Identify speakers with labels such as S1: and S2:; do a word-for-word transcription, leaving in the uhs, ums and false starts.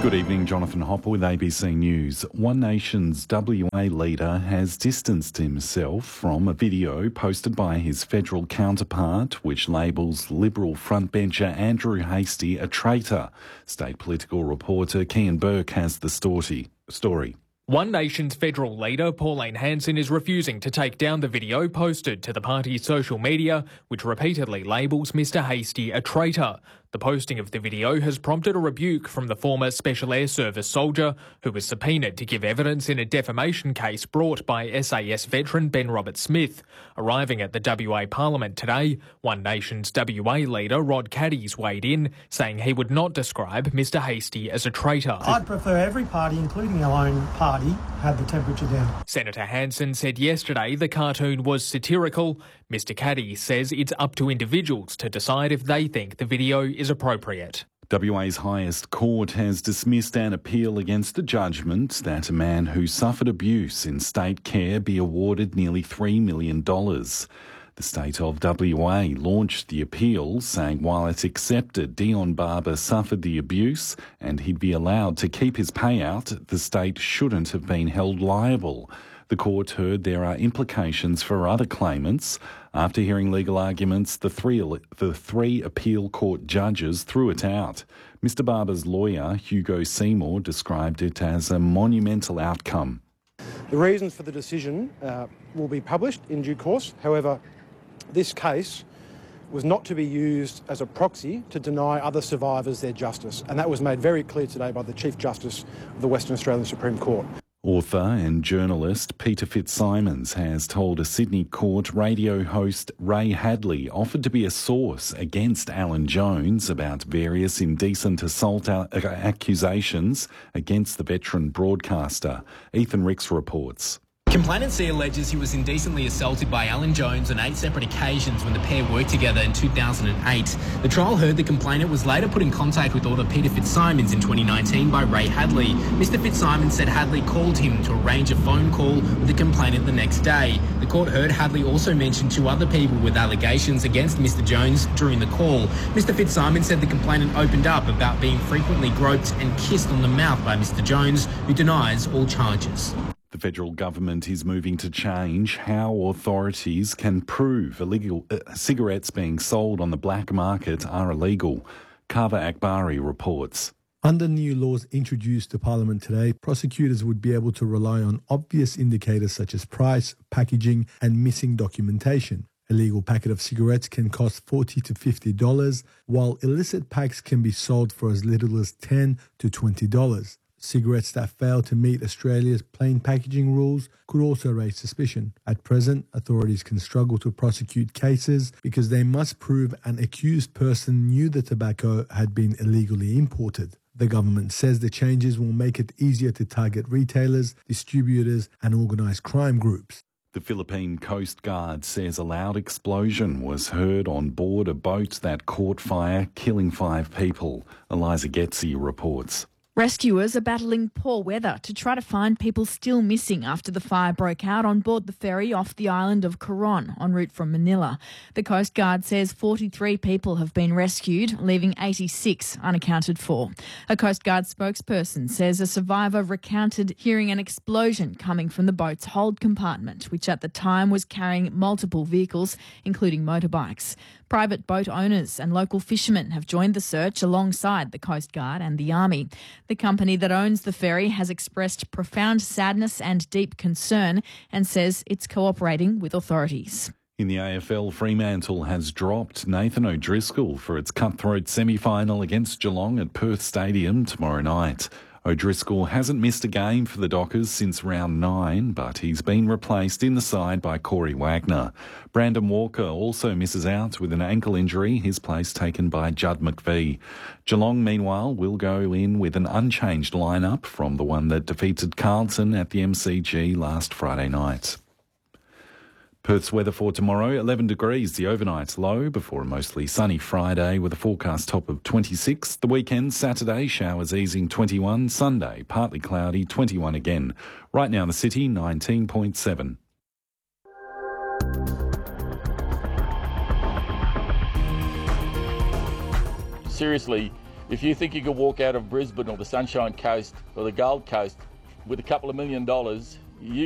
S1: Good evening, Jonathan Hopper with A B C News. One Nation's W A leader has distanced himself from a video posted by his federal counterpart, which labels Liberal frontbencher Andrew Hastie a traitor. State political reporter Kian Burke has the story. story.
S2: One Nation's federal leader, Pauline Hanson, is refusing to take down the video posted to the party's social media, which repeatedly labels Mr Hastie a traitor. The posting of the video has prompted a rebuke from the former Special Air Service soldier, who was subpoenaed to give evidence in a defamation case brought by S A S veteran Ben Roberts-Smith. Arriving at the W A Parliament today, One Nation's W A leader Rod Caddies weighed in, saying he would not describe Mr Hastie as a traitor.
S3: I'd prefer every party, including our own party, had the temperature down.
S2: Senator Hanson said yesterday the cartoon was satirical. Mr Caddies says it's up to individuals to decide if they think the video is appropriate.
S1: W A's highest court has dismissed an appeal against the judgment that a man who suffered abuse in state care be awarded nearly three million dollars. The state of W A launched the appeal, saying while it's accepted Dion Barber suffered the abuse and he'd be allowed to keep his payout, the state shouldn't have been held liable. The court heard there are implications for other claimants. After hearing legal arguments, the three, the three appeal court judges threw it out. Mister Barber's lawyer, Hugo Seymour, described it as a monumental outcome.
S3: The reasons for the decision uh, will be published in due course. However, this case was not to be used as a proxy to deny other survivors their justice, and that was made very clear today by the Chief Justice of the Western Australian Supreme Court.
S1: Author and journalist Peter Fitzsimons has told a Sydney court radio host Ray Hadley offered to be a source against Alan Jones about various indecent assault accusations against the veteran broadcaster. Ethan Ricks reports.
S4: Complainant C alleges he was indecently assaulted by Alan Jones on eight separate occasions when the pair worked together in two thousand eight. The trial heard the complainant was later put in contact with author Peter Fitzsimons in twenty nineteen by Ray Hadley. Mister Fitzsimons said Hadley called him to arrange a phone call with the complainant the next day. The court heard Hadley also mentioned two other people with allegations against Mister Jones during the call. Mister Fitzsimons said the complainant opened up about being frequently groped and kissed on the mouth by Mister Jones, who denies all charges.
S1: The federal government is moving to change how authorities can prove illegal uh, cigarettes being sold on the black market are illegal. Kava Akbari reports.
S5: Under new laws introduced to Parliament today, prosecutors would be able to rely on obvious indicators such as price, packaging and missing documentation. A legal packet of cigarettes can cost forty to fifty dollars, while illicit packs can be sold for as little as ten to twenty dollars. Cigarettes that fail to meet Australia's plain packaging rules could also raise suspicion. At present, authorities can struggle to prosecute cases because they must prove an accused person knew the tobacco had been illegally imported. The government says the changes will make it easier to target retailers, distributors and organised crime groups.
S1: The Philippine Coast Guard says a loud explosion was heard on board a boat that caught fire, killing five people. Eliza Getzi reports.
S6: Rescuers are battling poor weather to try to find people still missing after the fire broke out on board the ferry off the island of Coron en route from Manila. The Coast Guard says forty-three people have been rescued, leaving eighty-six unaccounted for. A Coast Guard spokesperson says a survivor recounted hearing an explosion coming from the boat's hold compartment, which at the time was carrying multiple vehicles, including motorbikes. Private boat owners and local fishermen have joined the search alongside the Coast Guard and the Army. The company that owns the ferry has expressed profound sadness and deep concern and says it's cooperating with authorities.
S1: In the A F L, Fremantle has dropped Nathan O'Driscoll for its cutthroat semi-final against Geelong at Perth Stadium tomorrow night. O'Driscoll hasn't missed a game for the Dockers since round nine, but he's been replaced in the side by Corey Wagner. Brandon Walker also misses out with an ankle injury, his place taken by Judd McVie. Geelong, meanwhile, will go in with an unchanged lineup from the one that defeated Carlton at the M C G last Friday night. Perth's weather for tomorrow, eleven degrees, the overnight low before a mostly sunny Friday with a forecast top of twenty-six. The weekend, Saturday, showers easing twenty-one. Sunday, partly cloudy, twenty-one again. Right now in the city, nineteen point seven.
S7: Seriously, If you think you could walk out of Brisbane or the Sunshine Coast or the Gold Coast with a couple of million dollars, you